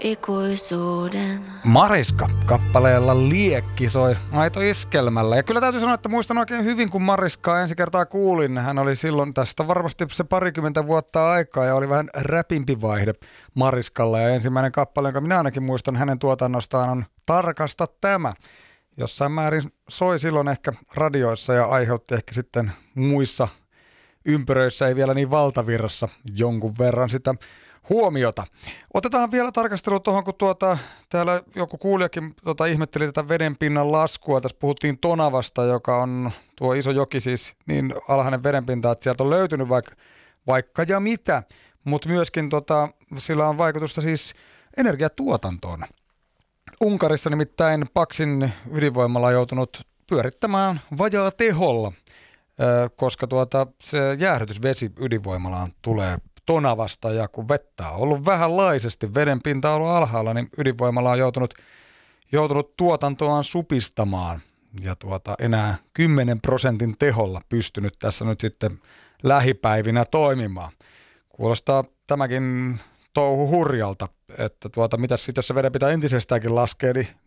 ikuisuuden. Mariska kappaleella Liekki soi aito iskelmällä. Ja kyllä täytyy sanoa, että muistan oikein hyvin, kun Mariskaa ensi kertaa kuulin. Hän oli silloin tästä varmasti se 20 vuotta aikaa ja oli vähän räpimpi vaihde Mariskalla. Ja ensimmäinen kappale, jonka minä ainakin muistan hänen tuotannostaan, on Tarkasta tämä. Jossain määrin soi silloin ehkä radioissa ja aiheutti ehkä sitten muissa ympyröissä, ei vielä niin valtavirrassa, jonkun verran sitä huomiota. Otetaan vielä tarkastelu tuohon, kun täällä joku kuulijakin ihmetteli tätä vedenpinnan laskua. Tässä puhuttiin Tonavasta, joka on tuo iso joki siis niin alhainen vedenpinta, että sieltä on löytynyt vaikka ja mitä. Mutta myöskin sillä on vaikutusta siis energiatuotantoon. Unkarissa nimittäin Paksin ydinvoimalla on joutunut pyörittämään vajaa teholla, koska se jäähdytysvesi ydinvoimalaan tulee Tonavasta, ja kun vettä on ollut vähänlaisesti, veden pinta on ollut alhaalla, niin ydinvoimala on joutunut tuotantoaan supistamaan ja enää 10% teholla pystynyt tässä nyt sitten lähipäivinä toimimaan. Kuulostaa tämäkin touhu hurjalta, että mitä sitten, jos se veden pitää entisestäänkin laskea, niin